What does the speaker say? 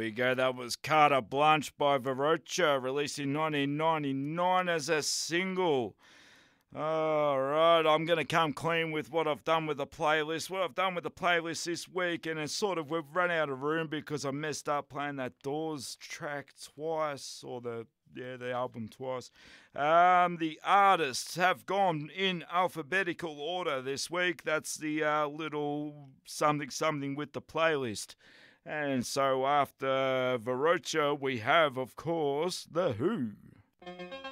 we go. That was Carte Blanche by Verocha, released in 1999 as a single. All right, I'm going to come clean with what I've done with the playlist. What I've done with the playlist this week, and it's sort of, we've run out of room because I messed up playing that Doors track twice, or the album twice. The artists have gone in alphabetical order this week. That's the little something with the playlist. And so after Verocha, we have, of course, The Who.